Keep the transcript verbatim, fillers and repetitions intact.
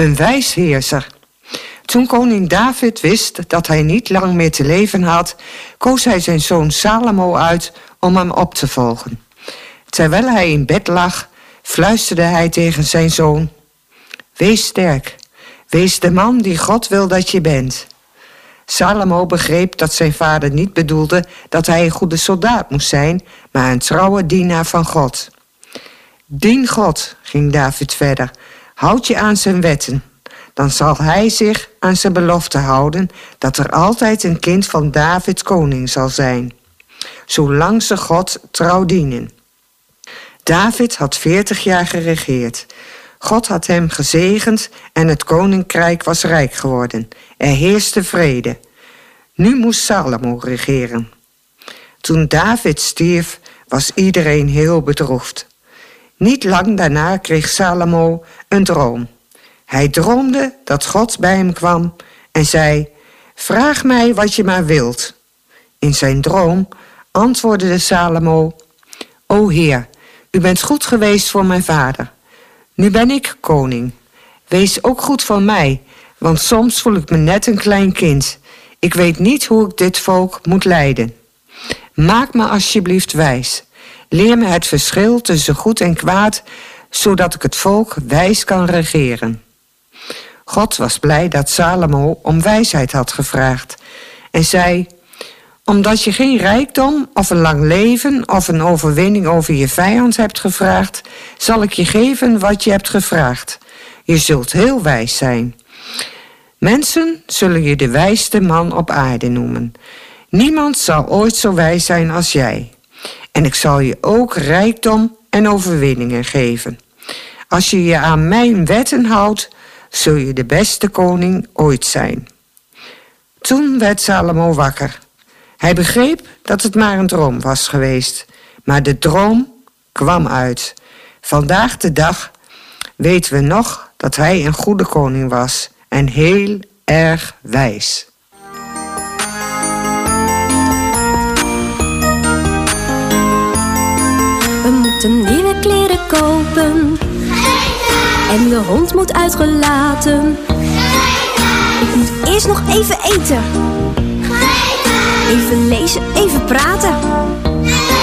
een wijs heerser. Toen koning David wist dat hij niet lang meer te leven had, koos hij zijn zoon Salomo uit om hem op te volgen. Terwijl hij in bed lag, fluisterde hij tegen zijn zoon: wees sterk, wees de man die God wil dat je bent. Salomo begreep dat zijn vader niet bedoelde dat hij een goede soldaat moest zijn, maar een trouwe dienaar van God. Dien God, ging David verder, houd je aan zijn wetten. Dan zal hij zich aan zijn belofte houden dat er altijd een kind van David koning zal zijn, zolang ze God trouw dienen. David had veertig jaar geregeerd. God had hem gezegend en het koninkrijk was rijk geworden. Er heerste vrede. Nu moest Salomo regeren. Toen David stierf, was iedereen heel bedroefd. Niet lang daarna kreeg Salomo een droom. Hij droomde dat God bij hem kwam en zei: vraag mij wat je maar wilt. In zijn droom antwoordde Salomo: O Heer, u bent goed geweest voor mijn vader. Nu ben ik koning. Wees ook goed voor mij, want soms voel ik me net een klein kind. Ik weet niet hoe ik dit volk moet leiden. Maak me alsjeblieft wijs. Leer me het verschil tussen goed en kwaad, zodat ik het volk wijs kan regeren. God was blij dat Salomo om wijsheid had gevraagd en zei: omdat je geen rijkdom of een lang leven of een overwinning over je vijand hebt gevraagd, zal ik je geven wat je hebt gevraagd. Je zult heel wijs zijn. Mensen zullen je de wijste man op aarde noemen. Niemand zal ooit zo wijs zijn als jij. En ik zal je ook rijkdom en overwinningen geven. Als je je aan mijn wetten houdt, zul je de beste koning ooit zijn. Toen werd Salomo wakker. Hij begreep dat het maar een droom was geweest, maar de droom kwam uit. Vandaag de dag weten we nog dat hij een goede koning was en heel erg wijs. We moeten nieuwe kleren kopen. En de hond moet uitgelaten. Ik moet eerst nog even eten. Even lezen, even praten.